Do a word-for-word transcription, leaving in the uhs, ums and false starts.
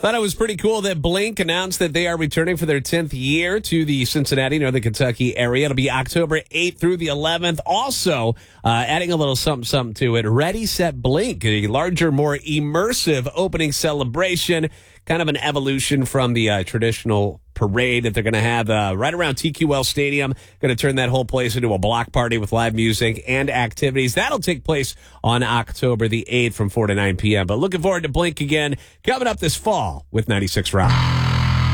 Thought it was pretty cool that Blink announced that they are returning for their tenth year to the Cincinnati, Northern Kentucky area. It'll be October eighth through the eleventh. Also, uh, adding a little something, something to it, Ready, Set, Blink, a larger, more immersive opening celebration, kind of an evolution from the uh, traditional parade that they're going to have uh, right around T Q L Stadium. Going to turn that whole place into a block party with live music and activities. That'll take place on October the eighth from four to nine p.m. But looking forward to Blink again coming up this fall with ninety-six Rock.